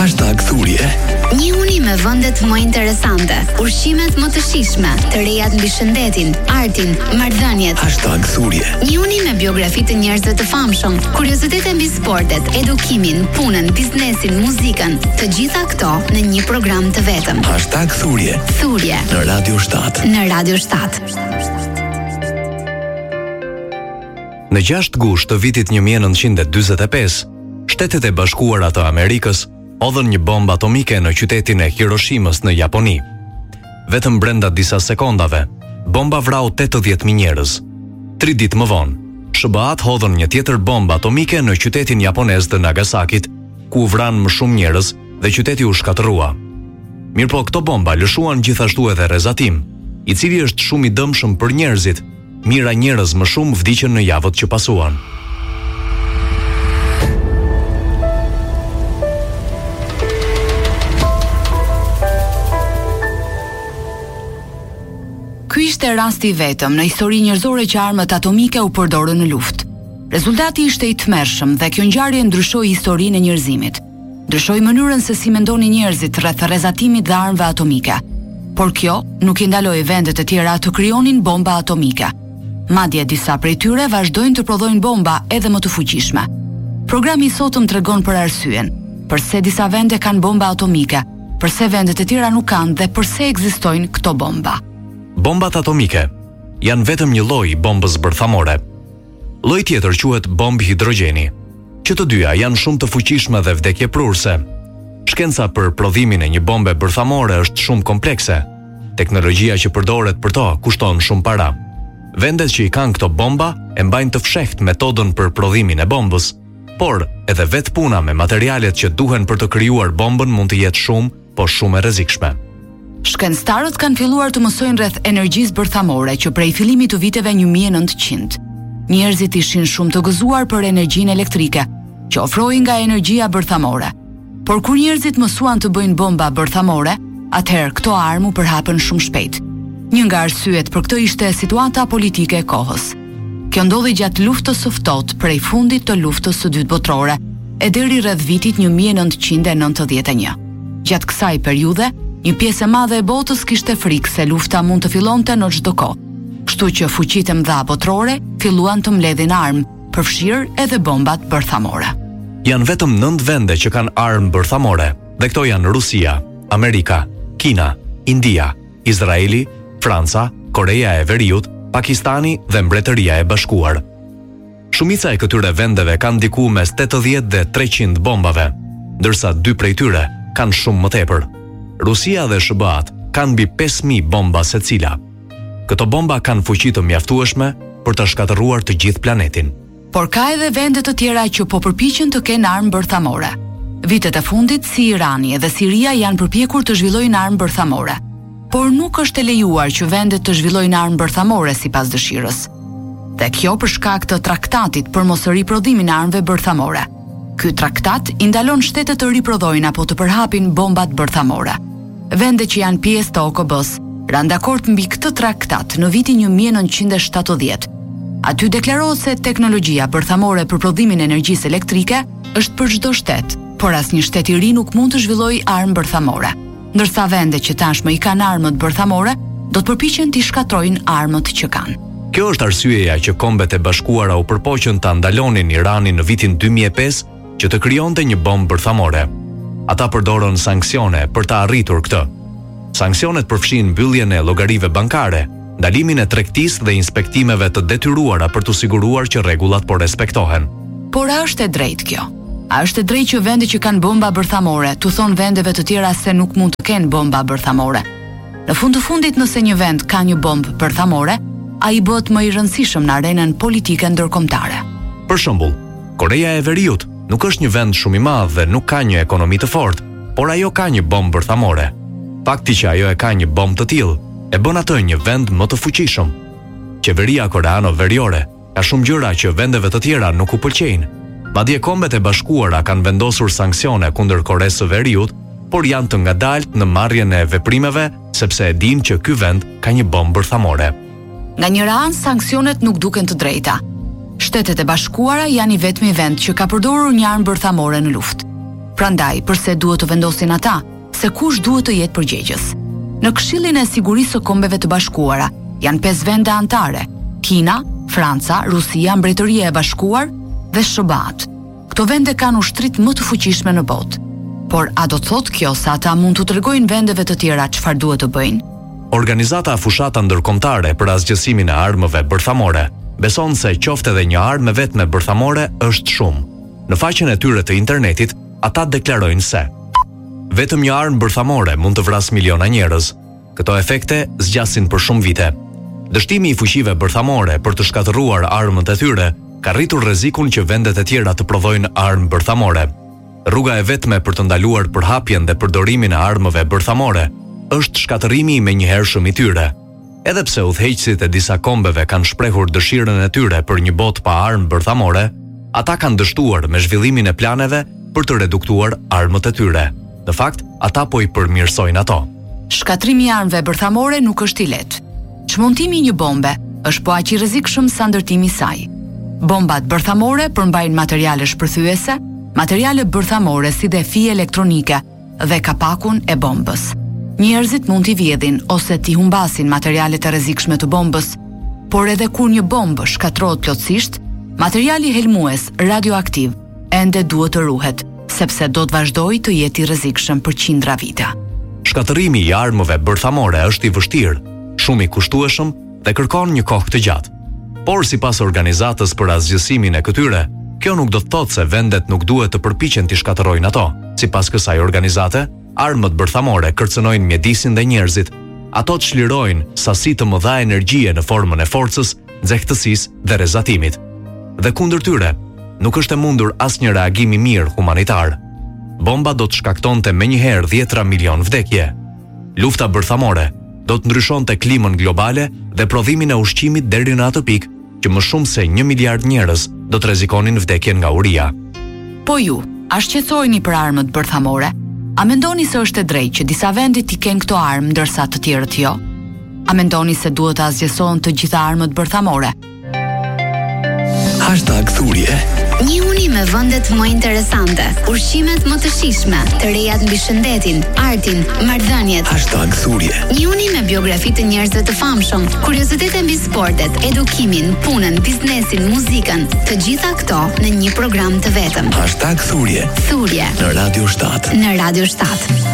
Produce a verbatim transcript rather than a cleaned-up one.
Hashtag thurje. Njihuni me vendet më interesante, ushqimet më të shijshme, të rejat mbi shëndetin, artin, marrëdhëniet. Hashtag thurje. Njihuni me biografi të njerëzve të famshëm, kuriozitete mbi sportet, edukimin, punën, biznesin, muzikën, të gjitha këto në një program të vetëm. Hashtag thurje. Thurje Në Radio shtat. Në Radio shtat. Në gjashtë gusht të vitit një mijë e nëntëqind e dyzet e pesë, Shtetet e Bashkuara të Amerikës hodhën një bombë atomike në qytetin e Hiroshimës në Japoni. Vetëm brenda disa sekondave, bomba vrau tetëdhjetë mijë njerëz. Tri ditë më vonë, S B A-t hodhën një tjetër bombë atomike në qytetin japonez të Nagasakit, ku u vranë më shumë njerëz dhe qyteti u shkatërrua. Mirpo këto bomba lëshuan gjithashtu edhe rrezatim, i cili është shumë i dëmshëm për njerëzit. Mira njerëz më shumë vdiqën në javët që pasuan. Ky ishte rasti i vetëm në histori njerëzore që armët atomike u përdorën në luftë. Rezultati ishte i tmerrshëm dhe kjo ngjarje ndryshoi historinë e njerëzimit. Ndryshoi mënyrën se si mendonin njerëzit rreth rrezatimit dhe armëve atomike. Por kjo nuk i ndaloi vendet e tjera të krijonin bomba atomike. Madje disa prej tyre vazhdojnë të prodhojnë bomba edhe më të fuqishme. Programi i sotëm tregon për arsyen, përse disa vende kanë bomba atomike, përse vendet e tjera nuk kanë dhe përse ekzistojnë këto bomba. Bombat atomike janë vetëm një lloj i bombës bërthamore. Lloji tjetër quhet bombë hidrogjeni. Që të dyja janë shumë të fuqishme dhe vdekjeprurse. Shkenca për prodhimin e një bombe bërthamore është shumë komplekse. Teknologjia që përdoret për to kushton shumë para. Vendet që i kanë këto bomba e mbajnë të fshehtë metodën për prodhimin e bombës, por edhe vetë puna me materialet që duhen për të krijuar bombën mund të jetë shumë, po shumë e rrezikshme. Shkencëtarët kanë filluar të mësojnë rreth energjisë bërthamore që prej fillimit të viteve një mijë e nëntëqind. Njerëzit ishin shumë të gëzuar për energjinë elektrike, që ofrohej nga energjia bërthamore. Por kur njerëzit mësuan të bëjnë bomba bërthamore, atëherë këto armë u përhapën shumë shpejt. Një nga arsyet për këtë ishte situata politike e kohës. Kjo ndodhi gjatë luftës së ftohtë prej fundit të luftës së dytë botërore e deri rreth vitit një mijë e nëntëqind e nëntëdhjetë e një. Gjatë kësaj periudhe, një pjesë e madhe e botës kishte frikë se lufta mund të fillonte në çdo kohë. Kështu që fuqitë e mëdha botërore filluan të mbledhin armë, përfshirë edhe bombat bërthamore. Janë vetëm nëntë vende që kanë armë bërthamore, dhe këto janë Rusia, Amerika, Kina, India, Izraeli, Franca, Koreja e Veriut, Pakistani dhe Mbretëria e Bashkuar. Shumica e këtyre vendeve kanë diku mes tetëdhjetë dhe treqind bombave, ndërsa dy prej tyre kanë shumë më tepër. Rusia dhe S B A-t kanë mbi pesë mijë bomba secila. Këto bomba kanë fuqi të mjaftueshme për të shkatërruar të gjithë planetin. Por ka edhe vende të tjera që po përpiqen të kenë armë bërthamore. Vitet e fundit si Irani dhe Siria janë përpjekur të zhvillojnë armë bërthamore. Por nuk është e lejuar që vendet të zhvillojnë armë bërthamore sipas dëshirës. Dhe kjo për shkak të traktatit për mos riprodhimin e armëve bërthamore. Ky traktat i ndalon shtetet të riprodhojnë apo të përhapin bombat bërthamore. Vendet që janë pjesë të O K B-s ranë dakord mbi këtë traktat në vitin një mijë e nëntëqind e shtatëdhjetë. Aty deklarohet se teknologjia bërthamore për prodhimin e energjisë elektrike është për çdo shtet, por asnjë shtet i ri nuk mund të zhvillojë armë bërthamore. Ndërsa vendet që tashmë i kanë armët bërthamore do të përpiqen të shkatrojnë armët që kanë. Kjo është arsyeja që Kombet e Bashkuara u përpoqën ta ndalonin Iranin në vitin dy mijë e pesë që të krijonte një bombë bërthamore. Ata përdorën sanksione për të arritur këtë. Sanksionet përfshin mbylljen e llogarive bankare, ndalimin e tregtisë dhe inspektimeve të detyruara për të siguruar që rregullat po respektohen. Por a është e drejtë kjo? A është e drejtë që vende që kanë bomba bërthamore tu thon vendeve të tjera se nuk mund të kenë bomba bërthamore? Në fund të fundit, nëse një vend ka një bombë bërthamore, ai bëhet më i rëndësishëm në arenën politike ndërkombëtare. Për shembull, Koreja e Veriut nuk është një vend shumë i madh dhe nuk ka një ekonomi të fortë, por ajo ka një bombë bërthamore. Fakti që ajo e ka një bombë të tillë e bën atë një vend më të fuqishëm. Qeveria koreano-veriore ka shumë gjëra që vendeve të tjera nuk u pëlqejnë. Madje Kombet e Bashkuara kanë vendosur sanksione kundër Koresë së Veriut, por janë të ngadaltë në marrjen e veprimeve sepse e dinë që ky vend ka një bombë bërthamore. Nga njëra anë, sanksionet nuk duken të drejta. Shtetet e Bashkuara janë i vetmi vend që ka përdorur një armë bërthamore në luftë. Prandaj, përse duhet të vendosin ata se kush duhet të jetë përgjegjës? Në Këshillin e Sigurisë së Kombeve të Bashkuara janë pesë vende anëtare: Kina, Franca, Rusia, Mbretëria e Bashkuar dhe S B A T. Këto vende kanë ushtrit më të fuqishme në botë. Por a do të thotë kjo se ata mund të tregojnë vendeve të tjera çfarë duhet të bëjnë? Organizata Fushata Ndërkombëtare për Asgjësimin e Armëve Bërthamore beson se qoftë edhe një armë vetme bërthamore është shumë. Në faqen e tyre të internetit, ata deklarojnë se vetëm një armë bërthamore mund të vrasë miliona njerëz. Këto efekte zgjasin për shumë vite. Dështimi i fuqive bërthamore për të shkatërruar armët e tyre ka rritur rrezikun që vendet e tjera të prodhojnë armë bërthamore. Rruga e vetme për të ndaluar përhapjen dhe përdorimin e armëve bërthamore është shkatërrimi i menjëhershëm i tyre. Edhe pse udhëheqësit e disa kombeve kanë shprehur dëshirën e tyre për një botë pa armë bërthamore, ata kanë dështuar me zhvillimin e planeve për të reduktuar armët e tyre. Në fakt, ata po i përmirësojnë ato. Shkatrimi i armëve bërthamore nuk është i lehtë. Çmontimi i një bombe është po aq i rrezikshëm sa ndërtimi i saj. Bombat bërthamore përmbajnë materiale shpërthyese, materiale bërthamore si dhe fije elektronike dhe kapakun e bombës. Njerëzit mund t'i vjedhin ose t'i humbasin materialet e rrezikshme të bombës, por edhe kur një bombë shkatrohet plotësisht, materiali helmues radioaktiv ende duhet të ruhet, sepse do të vazhdojë të jetë i rrezikshëm për qindra vite. Shkatërrimi i armëve bërthamore është i vështirë, shumë i kushtueshëm dhe kërkon një kohë të gjatë. Por sipas organizatës për asgjësimin e këtyre, kjo nuk do të thotë se vendet nuk duhet të përpiqen t'i shkatërrojnë ato. Sipas kësaj organizate, armët bërthamore kërcënojnë mjedisin dhe njerëzit. Ato të çlirojnë sasi të mëdha energjie në formën e forcës, nxehtësisë dhe rrezatimit. Dhe kundër tyre, nuk është e mundur asnjë reagim i mirë humanitar. Bomba do të shkaktonte menjëherë dhjetra milion vdekje. Lufta bërthamore do të ndryshonte klimën globale dhe prodhimin e ushqimit deri në atë pikë që më shumë se një miliard njerëz do të rrezikonin vdekjen nga uria. Po ju, a shqetësoheni për armët bërthamore? A mendoni se është e drejtë që disa vende t'i kenë këto armë ndërsa të tjerët jo? A mendoni se duhet të asgjësohen të gjitha armët bërthamore? Hashtag thurje. Një uni me vendet më interesante, ushqimet më të shijshme, të rejat mbi shëndetin, artin, marrëdhëniet. Hashtag thurje. Një uni me biografi të njerëzve të famshëm, kuriozitete mbi sportet, edukimin, punën, biznesin, muzikën, të gjitha këto në një program të vetëm. Hashtag thurje. Thurje Në Radio shtat. në Radio shtat.